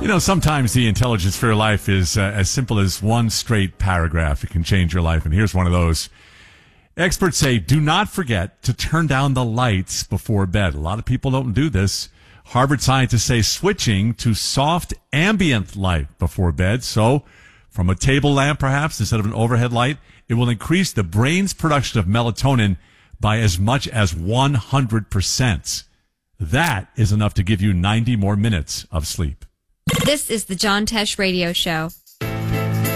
Sometimes the intelligence for your life is as simple as one straight paragraph. It can change your life, and here's one of those. Experts say, do not forget to turn down the lights before bed. A lot of people don't do this. Harvard scientists say switching to soft ambient light before bed, so from a table lamp perhaps instead of an overhead light, it will increase the brain's production of melatonin by as much as 100%. That is enough to give you 90 more minutes of sleep. This is the John Tesh Radio Show.